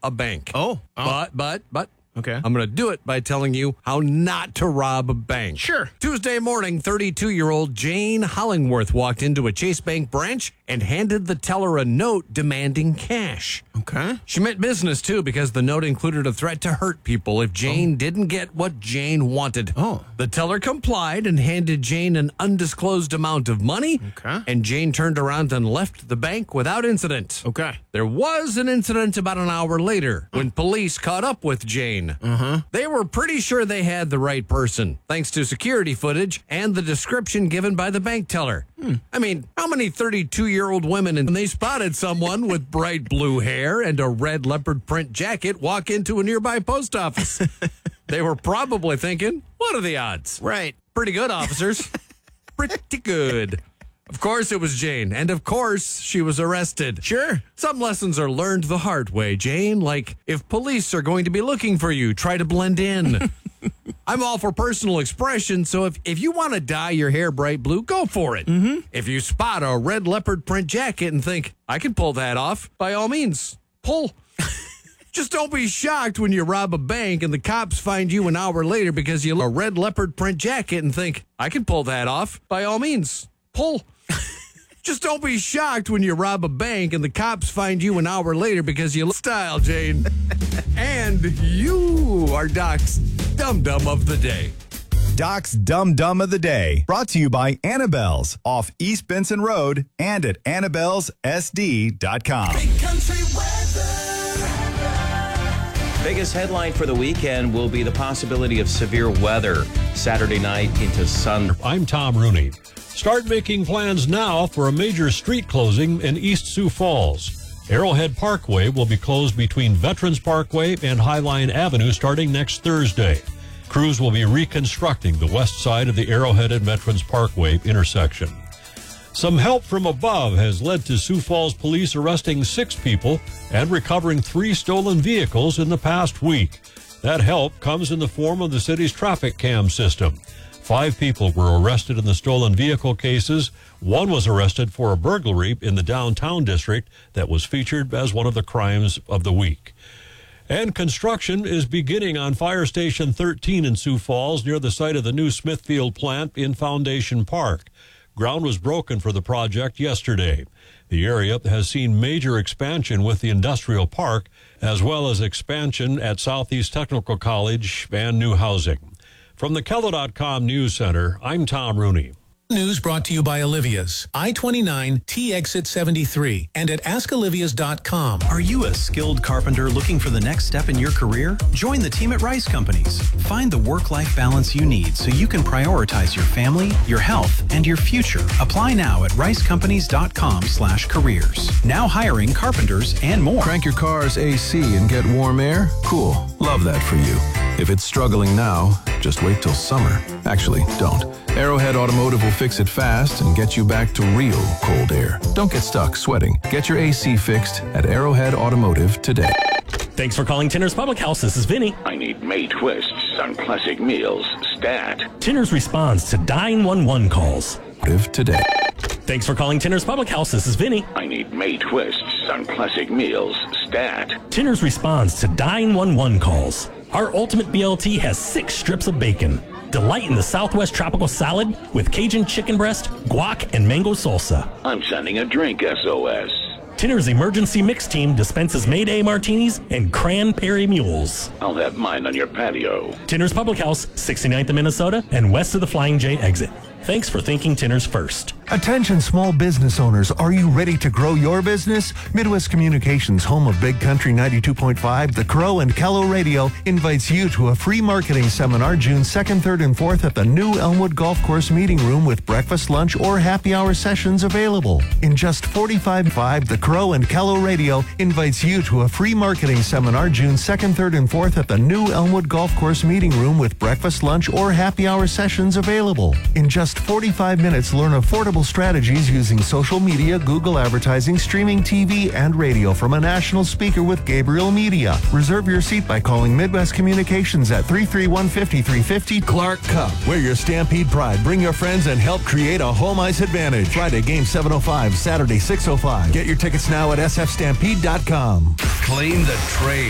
a bank. Oh. But. Okay. I'm going to do it by telling you how not to rob a bank. Sure. Tuesday morning, 32-year-old Jane Hollingworth walked into a Chase Bank branch and handed the teller a note demanding cash. Okay. She meant business, too, because the note included a threat to hurt people if Jane didn't get what Jane wanted. Oh. The teller complied and handed Jane an undisclosed amount of money. Okay. And Jane turned around and left the bank without incident. Okay. There was an incident about an hour later when police caught up with Jane. They were pretty sure they had the right person, thanks to security footage and the description given by the bank teller. I mean, how many 32-year-old women, and they spotted someone with bright blue hair and a red leopard print jacket walk into a nearby post office? They were probably thinking, what are the odds? Right. Pretty good, officers. Pretty good. Of course it was Jane, and of course she was arrested. Sure. Some lessons are learned the hard way, Jane, like if police are going to be looking for you, try to blend in. I'm all for personal expression, so if you want to dye your hair bright blue, go for it. If you spot a red leopard print jacket and think, I can pull that off, by all means, pull. Just don't be shocked when you rob a bank and the cops find you an hour later because you have a red leopard print jacket and think, I can pull that off, by all means, pull. Just don't be shocked when you rob a bank and the cops find you an hour later because you look style, Jane. And you are Doc's Dum Dum of the Day. Doc's Dum Dum of the Day, brought to you by Annabelle's off East Benson Road and at Annabelle'sSD.com. Big country weather. Biggest headline for the weekend will be the possibility of severe weather Saturday night into Sunday. I'm Tom Rooney. Start making plans now for a major street closing in East Sioux Falls. Arrowhead Parkway will be closed between Veterans Parkway and Highline Avenue starting next Thursday. Crews will be reconstructing the west side of the Arrowhead and Veterans Parkway intersection. Some help from above has led to Sioux Falls police arresting 6 people and recovering 3 stolen vehicles in the past week. That help comes in the form of the city's traffic cam system. 5 people were arrested in the stolen vehicle cases. 1 was arrested for a burglary in the downtown district that was featured as one of the crimes of the week. And construction is beginning on Fire Station 13 in Sioux Falls near the site of the new Smithfield plant in Foundation Park. Ground was broken for the project yesterday. The area has seen major expansion with the industrial park, as well as expansion at Southeast Technical College and new housing. From the Kello.com News Center, I'm Tom Rooney. News brought to you by Olivia's, I-29, T-Exit 73, and at AskOlivias.com. Are you a skilled carpenter looking for the next step in your career? Join the team at Rice Companies. Find the work-life balance you need so you can prioritize your family, your health, and your future. Apply now at ricecompanies.com/careers. Now hiring carpenters and more. Crank your car's AC and get warm air? Cool. Love that for you. If it's struggling now, just wait till summer. Actually, don't. Arrowhead Automotive will fix it fast and get you back to real cold air. Don't get stuck sweating. Get your AC fixed at Arrowhead Automotive today. Thanks for calling Tinner's Public House. This is Vinny. I need May twists on classic meals. Stat. Tinner's responds to 911 calls. Today. Thanks for calling Tinner's Public House. This is Vinny. I need May twists on classic meals. Stat. Tinner's responds to 911 calls. Our ultimate BLT has 6 strips of bacon. Delight in the Southwest tropical salad with Cajun chicken breast, guac, and mango salsa. I'm sending a drink SOS. Tinner's emergency mix team dispenses Mayday martinis and cranberry mules. I'll have mine on your patio. Tinner's Public House, 69th of Minnesota and west of the Flying J exit. Thanks for thinking Tinner's first. Attention small business owners, are you ready to grow your business? Midwest Communications, home of Big Country 92.5, The Crow, and Kello Radio, invites you to a free marketing seminar June 2nd, 3rd, and 4th at the new Elmwood Golf Course Meeting Room with breakfast, lunch, or happy hour sessions available. In just 45.5, The Crow and Kello Radio invites you to a free marketing seminar June 2nd, 3rd, and 4th at the new Elmwood Golf Course Meeting Room with breakfast, lunch, or happy hour sessions available. In just 45 minutes, learn affordable strategies using social media, Google advertising, streaming TV, and radio from a national speaker with Gabriel Media. Reserve your seat by calling Midwest Communications at 331-5350. Clark Cup. Wear your Stampede pride. Bring your friends and help create a home ice advantage. Friday, game 7:05, Saturday, 6:05. Get your tickets now at sfstampede.com. Clean the trade.